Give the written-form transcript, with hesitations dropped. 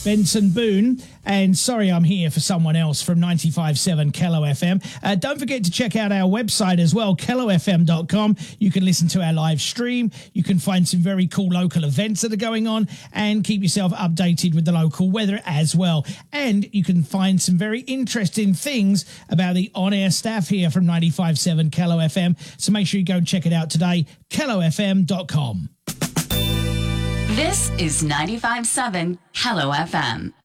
Benson Boone, and Sorry I'm Here for Someone Else from 95.7 Kello FM. Don't forget to check out our website as well, kellofm.com. You can listen to our live stream. You can find some very cool local events that are going on and keep yourself updated with the local weather as well. And you can find some very interesting things about the on-air staff here from 95.7 Kello FM. So make sure you go and check it out today, kellofm.com. This is 95.7 Kello FM.